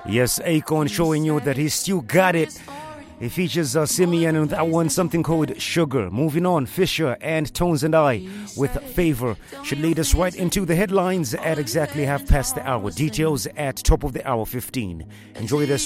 Yes, Akon showing you that he still got it. It features Simeon and that one, something called Sugar. Moving on, Fisher and Tones and I with Favor should lead us right into the headlines at exactly half past the hour. Details at top of the hour 15. Enjoy this.